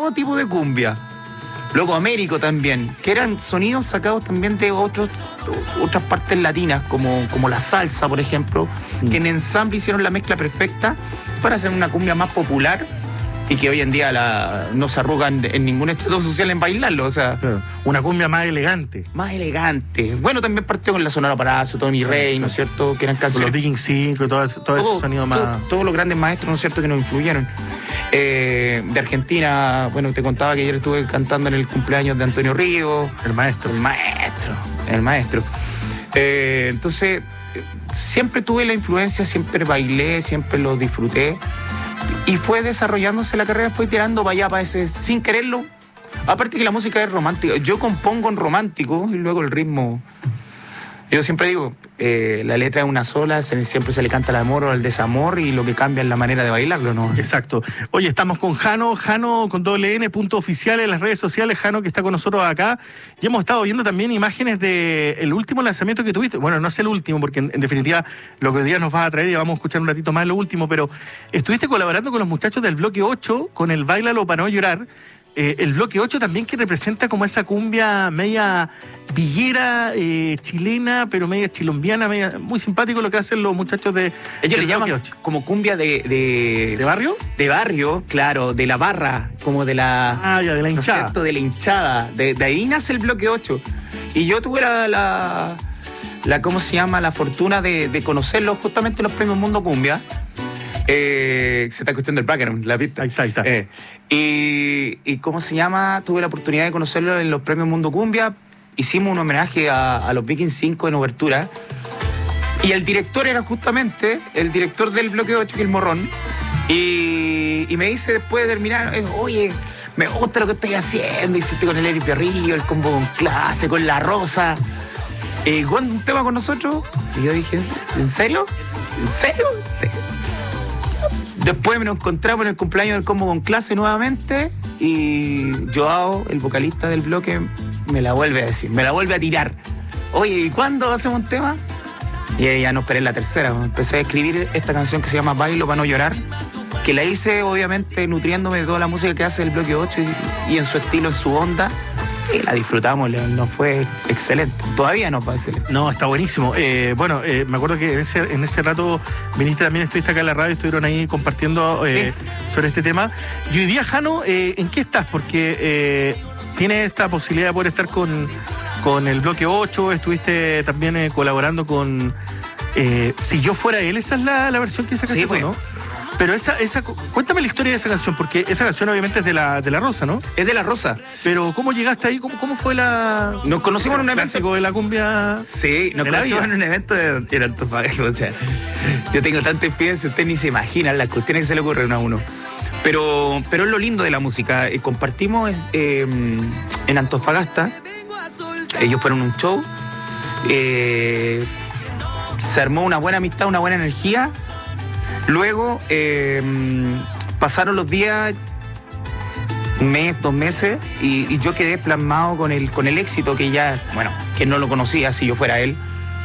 nuevo tipo de cumbia. Luego Américo también, que eran sonidos sacados también de otras partes latinas, como la salsa, por ejemplo, que en ensamble hicieron la mezcla perfecta para hacer una cumbia más popular y que hoy en día no se arrugan en ningún estrato social en bailarlo, o sea... Claro, una cumbia más elegante. Más elegante. Bueno, también partió con la Sonora Parazo, Tony Rey, ¿no es cierto?, que eran canciones... Los Viking 5 y todo ese sonido más... Todos los grandes maestros, ¿no es cierto?, que nos influyeron. De Argentina, bueno, te contaba que ayer estuve cantando en el cumpleaños de Antonio Ríos. El maestro. Entonces, siempre tuve la influencia, siempre bailé, siempre lo disfruté. Y fue desarrollándose la carrera, fue tirando para allá, para ese, sin quererlo. Aparte que la música es romántica. Yo compongo en romántico y luego el ritmo... Yo siempre digo, la letra es una sola, siempre se le canta el amor o el desamor y lo que cambia es la manera de bailarlo, ¿no? Exacto. Oye, estamos con Jano con _N.oficial en las redes sociales, Jano que está con nosotros acá. Y hemos estado viendo también imágenes del último lanzamiento que tuviste. Bueno, no es el último, porque en definitiva lo que hoy día nos vas a traer y vamos a escuchar un ratito más lo último, pero estuviste colaborando con los muchachos del Bloque 8 con el Báilalo para no llorar. El Bloque 8 también que representa como esa cumbia media villera, chilena, pero media chilombiana, muy simpático lo que hacen los muchachos de... Ellos le llaman como cumbia ¿De barrio? De barrio, claro, de la barra, como de la... Ah, ya, de la hinchada. ¿No es cierto? De la hinchada. De ahí nace el Bloque 8. Y yo tuve la ¿cómo se llama? La fortuna de conocerlos justamente en los premios Mundo Cumbia. Se está cuestión del background, la pista. Ahí está. Y ¿cómo se llama? Tuve la oportunidad de conocerlo en los premios Mundo Cumbia. Hicimos un homenaje a los Viking 5 en obertura. Y el director era justamente el director del Bloque 8, que es el Morrón. Y me dice después de terminar, oye, me gusta lo que estáis haciendo. Hiciste con el Eri Perrillo, el combo con clase, con la Rosa. Un tema con nosotros. Y yo dije, ¿en serio? ¿En serio? Sí. Después nos encontramos en el cumpleaños del combo con clase nuevamente y Joao, el vocalista del bloque, me la vuelve a decir, me la vuelve a tirar. Oye, ¿y cuándo hacemos un tema? Y ya no esperé la tercera. Empecé a escribir esta canción que se llama Bailo para no llorar, que la hice obviamente nutriéndome de toda la música que hace el Bloque 8 y en su estilo, en su onda. Y la disfrutamos, nos fue excelente. Todavía nos va excelente. No, está buenísimo. Me acuerdo que en ese rato viniste también, estuviste acá en la radio, estuvieron ahí compartiendo sobre este tema. Y hoy día, Jano, ¿en qué estás? Porque tienes esta posibilidad de poder estar con el Bloque 8, estuviste también colaborando con Si yo fuera él, esa es la versión que sacaste, sí, pues, ¿no? Pero cuéntame la historia de esa canción, porque esa canción obviamente es de la Rosa, ¿no? Es de la Rosa. Pero ¿cómo llegaste ahí? ¿Cómo fue la...? Nos conocimos en un evento clásico de la cumbia. Sí, nos conocimos en un evento en Antofagasta. O sea, yo tengo tanta experiencia, usted ni se imagina las cuestiones que se le ocurren a uno. Pero es lo lindo de la música. Compartimos en Antofagasta. Ellos fueron un show. Se armó una buena amistad, una buena energía. Luego pasaron los días, un mes, 2 meses, y yo quedé plasmado con el éxito que ya, bueno, que no lo conocía si yo fuera él.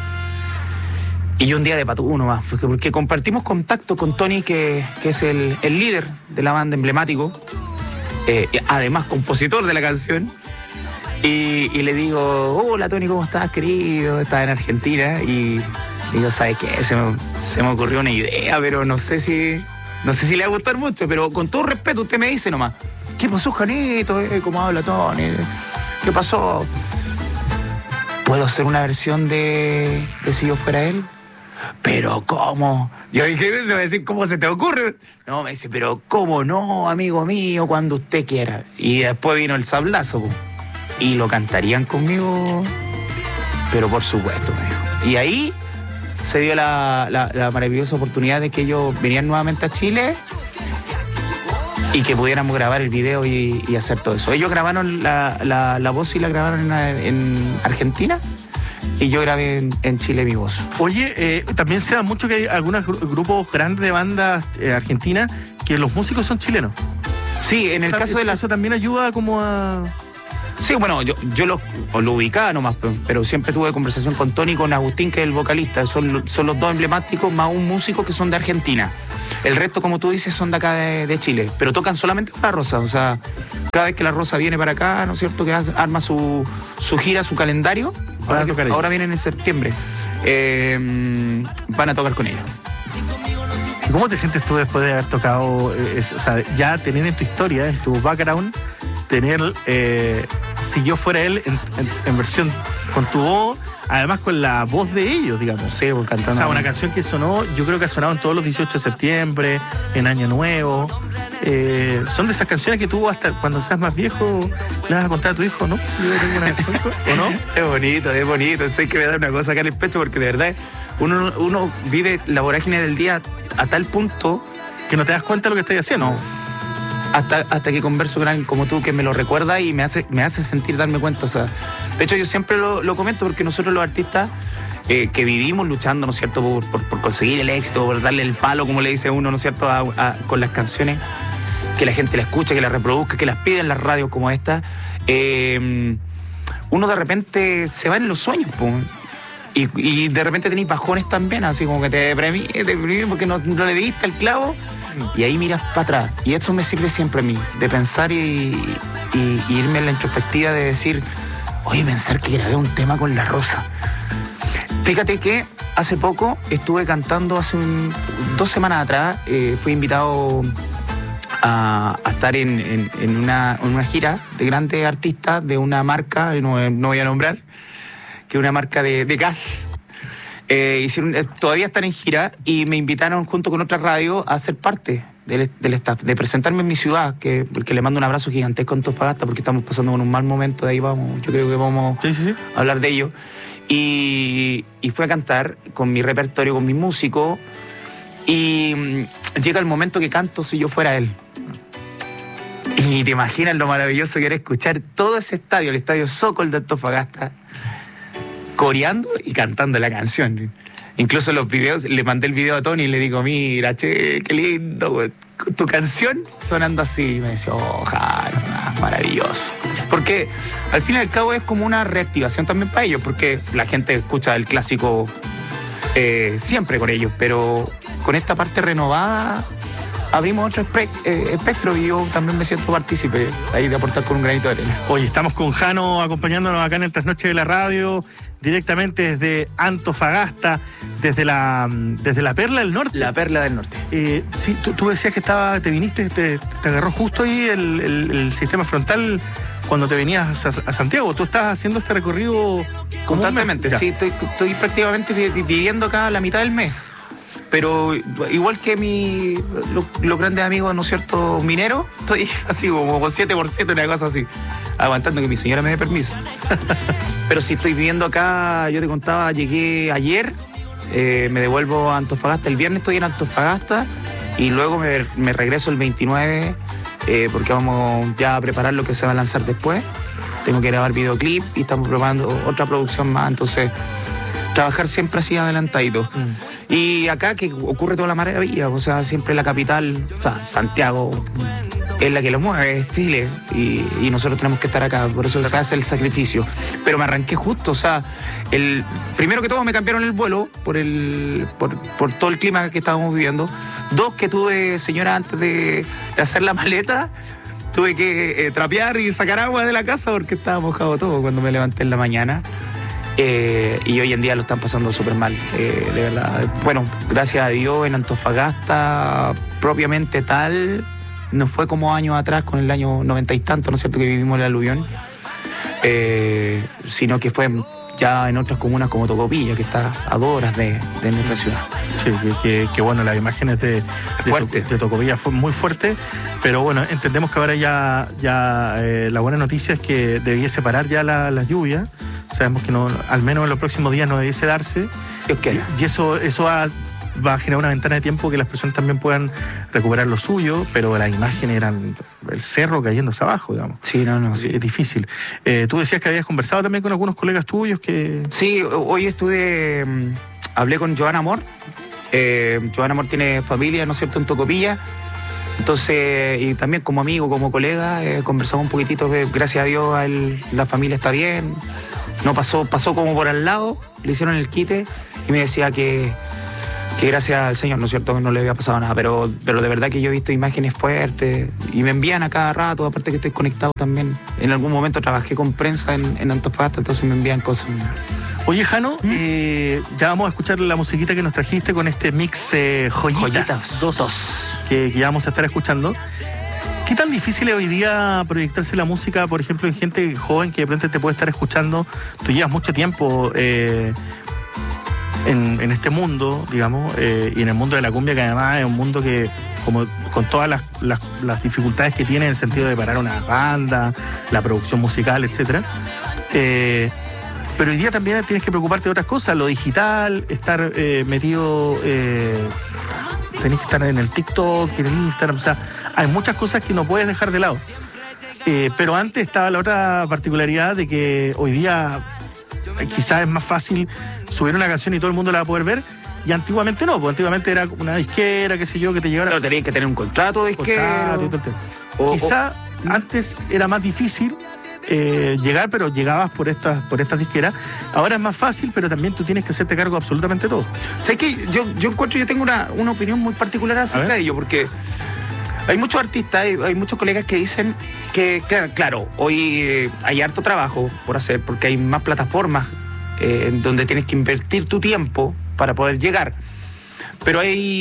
Y yo un día de patú nomás, porque compartimos contacto con Tony, que es el líder de la banda, emblemático, además compositor de la canción. Y le digo, hola Tony, ¿cómo estás, querido? Estaba en Argentina y yo, ¿sabes qué? Se me ocurrió una idea, pero no sé si le va a gustar mucho, pero con todo respeto, usted me dice nomás, ¿qué pasó, Janito? ¿Cómo habla Tony? ¿Qué pasó? ¿Puedo hacer una versión de Si yo fuera él? ¿Pero cómo? Yo dije, se va a decir, ¿cómo se te ocurre? No, me dice, pero ¿cómo no, amigo mío? Cuando usted quiera. Y después vino el sablazo, po. ¿Y lo cantarían conmigo? Pero por supuesto, me dijo. Y ahí se dio la maravillosa oportunidad de que ellos vinieran nuevamente a Chile y que pudiéramos grabar el video y hacer todo eso. Ellos grabaron la voz y la grabaron en Argentina y yo grabé en Chile mi voz. Oye, también se da mucho que hay algunos grupos grandes de bandas argentinas que los músicos son chilenos. Sí, en el caso de eso también ayuda como a... Sí, bueno, yo lo ubicaba nomás, pero siempre tuve conversación con Tony y con Agustín, que es el vocalista. Son los dos emblemáticos, más un músico que son de Argentina. El resto, como tú dices, son de acá de Chile, pero tocan solamente con La Rosa. O sea, cada vez que La Rosa viene para acá, ¿no es cierto?, que arma su gira, su calendario. Ahora vienen en septiembre. Van a tocar con ellos. ¿Cómo te sientes tú después de haber tocado, o sea, ya tener en tu historia, en tu background, tener Si yo fuera él en versión con tu voz, además con la voz de ellos, digamos? Sí, pues, cantando. O sea, una canción que sonó, yo creo que ha sonado en todos los 18 de septiembre, en Año Nuevo. Son de esas canciones que tú hasta cuando seas más viejo le vas a contar a tu hijo, ¿no? Si yo tengo una canción, ¿o no? Es bonito. Sé que me da una cosa acá en el pecho porque de verdad uno vive la vorágine del día a tal punto que no te das cuenta de lo que estás haciendo. No. Hasta que converso con alguien como tú que me lo recuerda y me hace sentir, darme cuenta. O sea, de hecho, yo siempre lo comento porque nosotros los artistas que vivimos luchando, ¿no es cierto?, por conseguir el éxito, por darle el palo, como le dice uno, ¿no es cierto?, con las canciones, que la gente la escuche, que la reproduzca, que las pida en las radios como esta. Uno de repente se va en los sueños, pues. Y de repente tenés bajones también, así como que te deprimís porque no le diste el clavo. Y ahí miras para atrás. Y eso me sirve siempre a mí, de pensar y irme en la introspectiva de decir, oye, pensar que grabé un tema con La Rosa. Fíjate que hace poco estuve cantando, hace 2 semanas atrás, fui invitado a estar en una gira de grandes artistas de una marca, no voy a nombrar, que es una marca de gas. Todavía están en gira y me invitaron junto con otra radio a ser parte del staff, de presentarme en mi ciudad, porque le mando un abrazo gigantesco a Antofagasta porque estamos pasando por un mal momento, de ahí vamos, yo creo que vamos a hablar de ello. Y fui a cantar con mi repertorio, con mis músicos, y llega el momento que canto Si yo fuera él. Y te imaginas lo maravilloso que era escuchar todo ese estadio, el estadio Sokol de Antofagasta, coreando y cantando la canción. Incluso los videos, le mandé el video a Tony y le digo, mira, che, qué lindo, tu canción sonando así. Y me decía, maravilloso. Porque al fin y al cabo es como una reactivación también para ellos, porque la gente escucha el clásico siempre con ellos, pero con esta parte renovada abrimos otro espectro y yo también me siento partícipe ahí de aportar con un granito de arena. Hoy estamos con Jano acompañándonos acá en el Trasnoche de la Radio, directamente desde Antofagasta, desde la Perla del Norte. La Perla del Norte. Sí, tú decías que te viniste, te agarró justo ahí el sistema frontal cuando te venías a Santiago. Tú estás haciendo este recorrido constantemente. Sí, estoy prácticamente viviendo acá la mitad del mes. Pero igual que los grandes amigos, ¿no es cierto?, mineros, estoy así como con 7%, una cosa así, aguantando que mi señora me dé permiso. Pero sí estoy viviendo acá, yo te contaba, llegué ayer, me devuelvo a Antofagasta, el viernes estoy en Antofagasta y luego me regreso el 29 porque vamos ya a preparar lo que se va a lanzar después. Tengo que grabar videoclip y estamos preparando otra producción más, entonces trabajar siempre así adelantadito. Y acá que ocurre toda la maravilla, o sea, siempre la capital, o sea, Santiago es la que lo mueve, es Chile, y nosotros tenemos que estar acá, por eso se hace el sacrificio. Pero me arranqué justo, o sea, primero que todo me cambiaron el vuelo por todo el clima que estábamos viviendo. 2, que tuve, señora, antes de hacer la maleta, tuve que trapear y sacar agua de la casa porque estaba mojado todo cuando me levanté en la mañana. Y hoy en día lo están pasando súper mal, de verdad. Bueno, gracias a Dios en Antofagasta propiamente tal no fue como años atrás, con el año 90 y tanto, ¿no es cierto?, que vivimos el aluvión, sino que fue ya en otras comunas como Tocopilla, que está a 2 horas de nuestra ciudad. Sí, que bueno, las imágenes de Tocopilla fue muy fuerte, pero bueno, entendemos que ahora ya la buena noticia es que debiese parar ya las lluvias. Sabemos que no, al menos en los próximos días no debiese darse. Y eso va a generar una ventana de tiempo que las personas también puedan recuperar lo suyo, pero las imágenes eran el cerro cayéndose abajo, digamos. Sí, no. Es difícil. Tú decías que habías conversado también con algunos colegas tuyos que... Sí, hoy hablé con Joan Amor. Joan Amor tiene familia, ¿no es cierto?, en Tocopilla. Entonces, y también como amigo, como colega, conversamos un poquitito, que gracias a Dios la familia está bien. No pasó como por al lado, le hicieron el quite y me decía que gracias al Señor, ¿no es cierto?, no le había pasado nada, pero de verdad que yo he visto imágenes fuertes y me envían a cada rato, aparte que estoy conectado también. En algún momento trabajé con prensa en Antofagasta, entonces me envían cosas. Oye, Jano, ya vamos a escuchar la musiquita que nos trajiste con este mix Joyitas 2 que ya vamos a estar escuchando. ¿Qué tan difícil es hoy día proyectarse la música, por ejemplo, en gente joven que de pronto te puede estar escuchando? Tú llevas mucho tiempo en este mundo, digamos, y en el mundo de la cumbia, que además es un mundo que, como con todas las dificultades que tiene en el sentido de parar una banda, la producción musical, etcétera. Pero hoy día también tienes que preocuparte de otras cosas, lo digital, estar metido, tenés que estar en el TikTok, en el Instagram, o sea, hay muchas cosas que no puedes dejar de lado. Pero antes estaba la otra particularidad de que hoy día quizás es más fácil subir una canción y todo el mundo la va a poder ver, y antiguamente no, porque antiguamente era una disquera, qué sé yo, que te llevara... Pero tenías que tener un contrato de disquera. Quizás antes era más difícil llegar, pero llegabas por estas disqueras. Ahora es más fácil, pero también tú tienes que hacerte cargo de absolutamente todo. Sé que yo tengo una opinión muy particular acerca de ello, porque hay muchos artistas, hay muchos colegas que dicen que, claro, hoy hay harto trabajo por hacer, porque hay más plataformas en donde tienes que invertir tu tiempo para poder llegar. Pero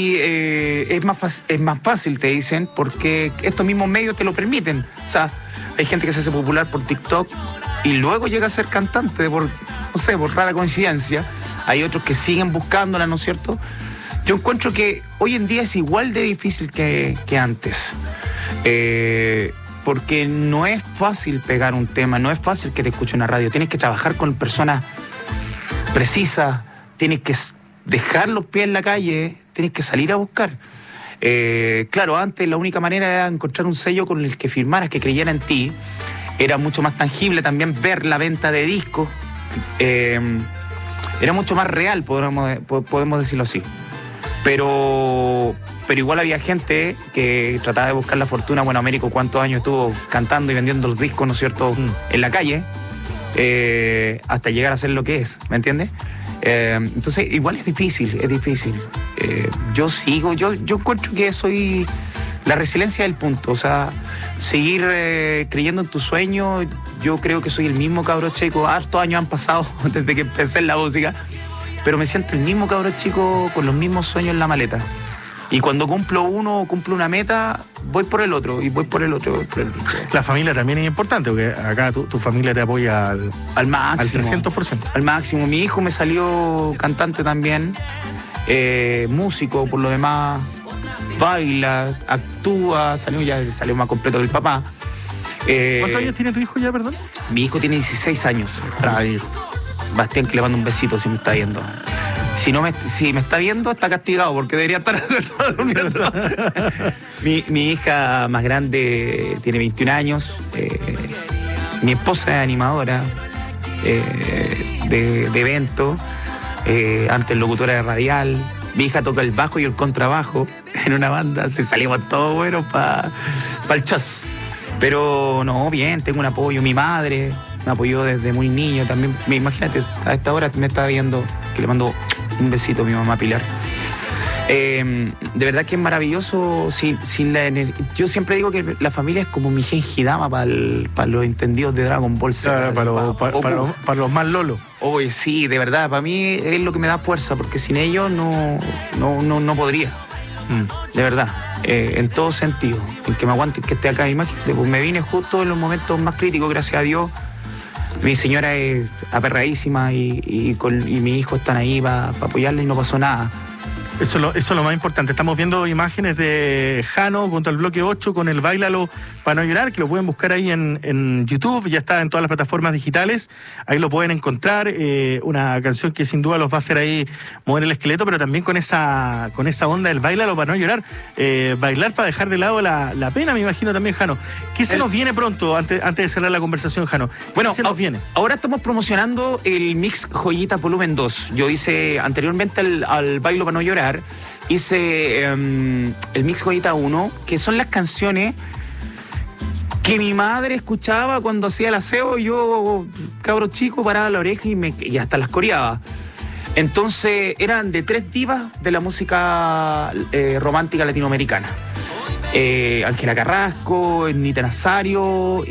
es más fácil, te dicen, porque estos mismos medios te lo permiten. O sea, hay gente que se hace popular por TikTok y luego llega a ser cantante por rara coincidencia. Hay otros que siguen buscándola, ¿no es cierto? Yo encuentro que hoy en día es igual de difícil que antes. Porque no es fácil pegar un tema, no es fácil que te escuche una radio. Tienes que trabajar con personas precisas, tienes que dejar los pies en la calle, tienes que salir a buscar. Claro, antes la única manera era encontrar un sello con el que firmaras, que creyera en ti. Era mucho más tangible también ver la venta de discos. Era mucho más real, podemos decirlo así. Pero igual había gente que trataba de buscar la fortuna. Bueno, Américo, ¿cuántos años estuvo cantando y vendiendo los discos, ¿no es cierto?, en la calle, hasta llegar a ser lo que es, ¿me entiendes? Entonces, igual es difícil. Yo encuentro que soy la resiliencia del punto, o sea, seguir creyendo en tu sueño. Yo creo que soy el mismo cabro chico, hartos años han pasado desde que empecé en la música, pero me siento el mismo cabro chico con los mismos sueños en la maleta. Y cuando cumplo una meta, voy por el otro, y voy por el otro. La familia también es importante, porque acá tu familia te apoya al máximo. Al 300%. Al máximo. Mi hijo me salió cantante también, músico, por lo demás, baila, actúa, salió más completo que el papá. ¿Cuántos años tiene tu hijo ya, perdón? Mi hijo tiene 16 años. Bastián, que le mando un besito si me está viendo. Si me está viendo, está castigado, porque debería estar durmiendo. Mi hija más grande tiene 21 años. Mi esposa es animadora de evento. Antes locutora de radial. Mi hija toca el bajo y el contrabajo en una banda. Así salimos todos buenos para el chas. Pero no, bien, tengo un apoyo. Mi madre me apoyó desde muy niño también. Imagínate, a esta hora me está viendo, que le mando un besito a mi mamá Pilar. De verdad que es maravilloso sin la energía. Yo siempre digo que la familia es como mi Genjidama para los entendidos de Dragon Ball Z. Para los más lolos. Oye, sí, de verdad, para mí es lo que me da fuerza, porque sin ellos no podría. De verdad, en todo sentido. En que me aguanten, que esté acá. Imagínate, pues me vine justo en los momentos más críticos, gracias a Dios. Mi señora es aperradísima y mi hijo están ahí para apoyarle y no pasó nada. Eso es lo más importante. Estamos viendo imágenes de Jano contra el Bloque 8 con el Báilalo para no llorar, que lo pueden buscar ahí en YouTube, ya está en todas las plataformas digitales, ahí lo pueden encontrar, una canción que sin duda los va a hacer ahí mover el esqueleto, pero también con esa onda del bailalo para no llorar, bailar para dejar de lado la pena, me imagino también, Jano. ¿Qué se nos viene pronto, antes de cerrar la conversación, Jano? Bueno, ¿Qué se nos viene? Ahora estamos promocionando el Mix Joyitas Volumen 2. Yo hice anteriormente al Bailo para no llorar, hice el Mix Joyita 1, que son las canciones que mi madre escuchaba cuando hacía el aseo. Yo, cabro chico, paraba la oreja y hasta las coreaba. Entonces eran de 3 divas de la música romántica latinoamericana. Ángela Carrasco, Nita Nazario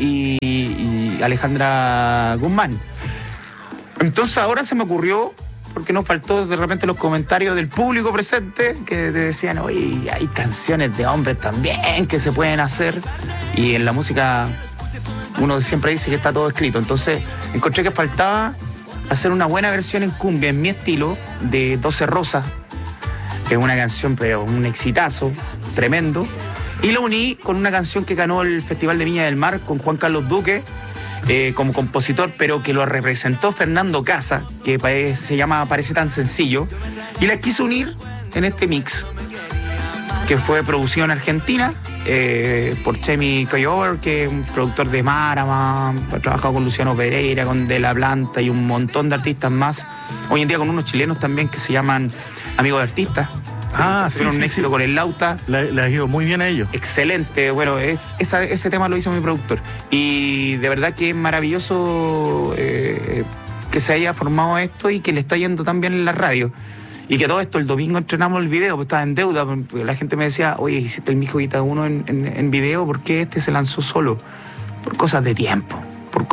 y Alejandra Guzmán. Entonces ahora se me ocurrió, porque nos faltó de repente los comentarios del público presente que decían, oye, hay canciones de hombres también que se pueden hacer, y en la música uno siempre dice que está todo escrito. Entonces encontré que faltaba hacer una buena versión en cumbia, en mi estilo, de 12 Rosas, que es una canción, pero un exitazo tremendo, y lo uní con una canción que ganó el Festival de Viña del Mar con Juan Carlos Duque como compositor, pero que lo representó Fernando Casa, que se llama Parece tan sencillo, y la quise unir en este mix, que fue producido en Argentina por Chemi Coyover, que es un productor de Marama, ha trabajado con Luciano Pereira, con De La Planta y un montón de artistas más. Hoy en día con unos chilenos también que se llaman Amigos de Artistas. Tuvieron un éxito con el Lauta. Le ha ido muy bien a ellos. Excelente, bueno, ese tema lo hizo mi productor. Y de verdad que es maravilloso que se haya formado esto y que le está yendo tan bien en la radio. Y que todo esto, el domingo entrenamos el video, pues estaba en deuda. La gente me decía, oye, hiciste el Mix Joyita 1 en video, ¿por qué este se lanzó solo? Por cosas de tiempo.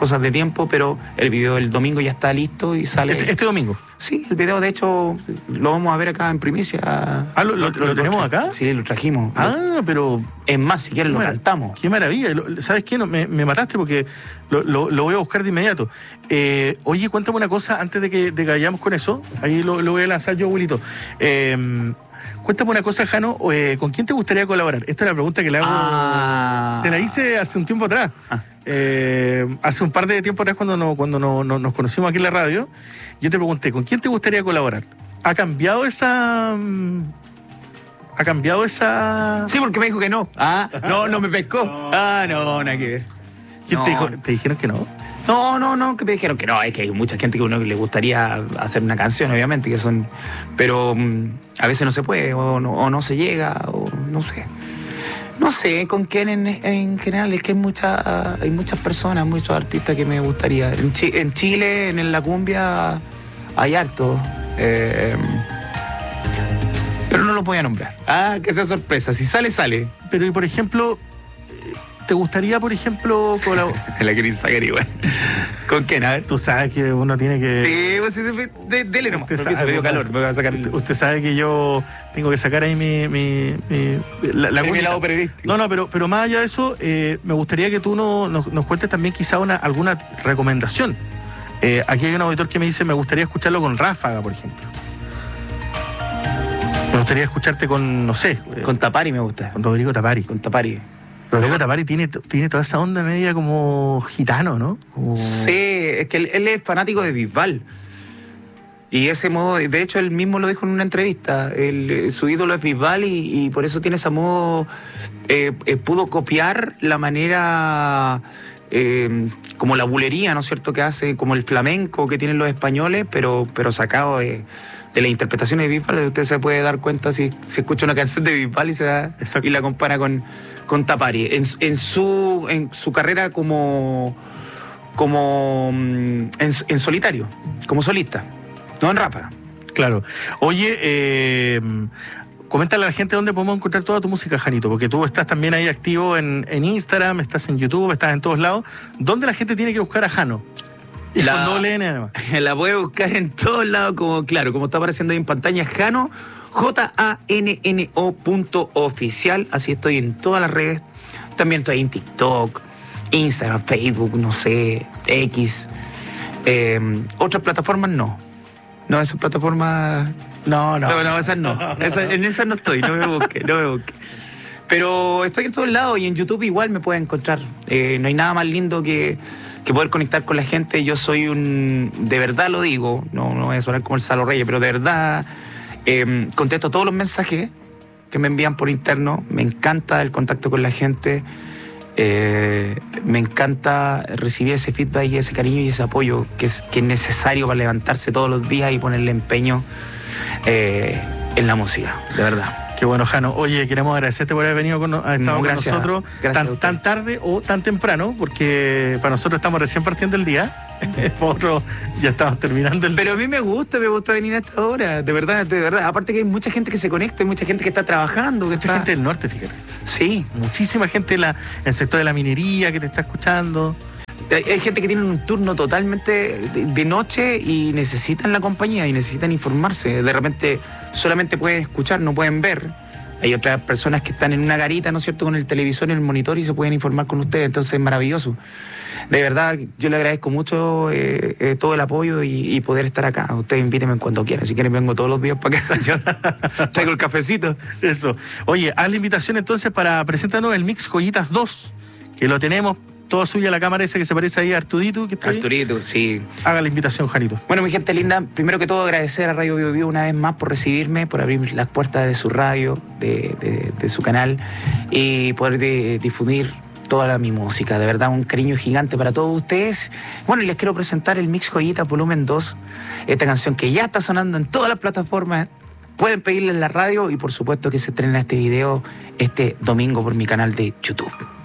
Pero el video del domingo ya está listo y sale. ¿Este domingo? Sí, el video de hecho lo vamos a ver acá en primicia. ¿Lo tenemos acá? Sí, lo trajimos. Pero... Es más, si quieres lo cantamos. Qué maravilla. ¿Sabes qué? Me mataste porque lo voy a buscar de inmediato. Oye, cuéntame una cosa antes de que vayamos con eso. Ahí lo voy a lanzar yo, abuelito. Cuéntame una cosa, Jano, ¿con quién te gustaría colaborar? Esta es la pregunta que le hago. Te la hice hace un tiempo atrás. Hace un par de tiempo atrás cuando nos conocimos aquí en la radio, yo te pregunté, ¿con quién te gustaría colaborar? ¿Ha cambiado esa...? Sí, porque me dijo que no. No me pescó. No, nada que ver. ¿Quién te dijo? ¿Te dijeron que no? No, que me dijeron que no. Es que hay mucha gente que uno le gustaría hacer una canción, obviamente, que son... Pero a veces no se puede, o no se llega, o no sé. No sé con quién en general, es que hay muchas personas, muchos artistas que me gustaría. En Chile, en la cumbia, hay harto. Pero no lo voy a nombrar. Que sea sorpresa. Si sale, sale. Pero, y por ejemplo, ¿te gustaría, por ejemplo, colaborar? La querés sacar igual. ¿Con quién? A ver. Tú sabes que uno tiene que... Sí, pues dele nomás. Me dio calor, me voy a sacar. Usted sabe que yo tengo que sacar ahí mi lado periodístico. No, pero más allá de eso, me gustaría que tú nos cuentes también quizá alguna recomendación. Aquí hay un auditor que me dice, me gustaría escucharlo con Ráfaga, por ejemplo. Me gustaría escucharte con, no sé... Con Tapari me gusta. Con Rodrigo Tapari. Con Tapari. Rodrigo Tapari tiene toda esa onda media como gitano, ¿no? Sí, es que él es fanático de Bisbal. Y ese modo, de hecho él mismo lo dijo en una entrevista, su ídolo es Bisbal y por eso tiene ese modo, pudo copiar la manera, como la bulería, ¿no es cierto?, que hace, como el flamenco que tienen los españoles, pero sacado de las interpretaciones de Bisbal. Usted se puede dar cuenta si escucha una canción de Bisbal y la compara con Tapari. En su carrera como en solitario, como solista, no en Ráfaga. Claro. Oye, coméntale a la gente dónde podemos encontrar toda tu música, Janito, porque tú estás también ahí activo en Instagram, estás en YouTube, estás en todos lados. ¿Dónde la gente tiene que buscar a Jano? Y con doble N además. La puede buscar en todos lados, como está apareciendo ahí en pantalla, Jano, JANNO.oficial. Así estoy en todas las redes. También estoy en TikTok, Instagram, Facebook, no sé, X. Otras plataformas no. No, esas plataformas... No, esas no. En esas no estoy, no me busque. Pero estoy en todos lados y en YouTube igual me pueden encontrar. No hay nada más lindo que poder conectar con la gente. Yo soy de verdad lo digo, no voy a sonar como el Salo Reyes, pero de verdad contesto todos los mensajes que me envían por interno. Me encanta el contacto con la gente. Me encanta recibir ese feedback y ese cariño y ese apoyo que es necesario para levantarse todos los días y ponerle empeño en la música, de verdad. Qué bueno, Jano. Oye, queremos agradecerte por haber venido con nosotros tan tarde o tan temprano, porque para nosotros estamos recién partiendo el día. Para otros ya estamos terminando el día. Pero a mí me gusta venir a esta hora, de verdad. Aparte que hay mucha gente que se conecta, hay mucha gente que está trabajando. Mucha gente del norte, fíjate. Sí. Muchísima gente en el sector de la minería que te está escuchando. Hay gente que tiene un turno totalmente de noche y necesitan la compañía y necesitan informarse. De repente solamente pueden escuchar, no pueden ver. Hay otras personas que están en una garita, ¿no es cierto?, con el televisor y el monitor y se pueden informar con ustedes. Entonces es maravilloso. De verdad, yo le agradezco mucho todo el apoyo y poder estar acá. Ustedes invítenme cuando quieran. Si quieren vengo todos los días para acá. Traigo el cafecito. Eso. Oye, haz la invitación entonces para presentarnos el Mix Joyitas 2, que lo tenemos. Toda suya la cámara esa que se parece ahí a Artudito. Arturito, sí. Haga la invitación, Janito. Bueno, mi gente linda, primero que todo agradecer a Radio Bio Bio una vez más por recibirme, por abrir las puertas de su radio, de su canal y poder difundir toda mi música. De verdad, un cariño gigante para todos ustedes. Bueno, y les quiero presentar el Mix Joyitas Volumen 2, esta canción que ya está sonando en todas las plataformas. Pueden pedirla en la radio y por supuesto que se estrena este video este domingo por mi canal de YouTube.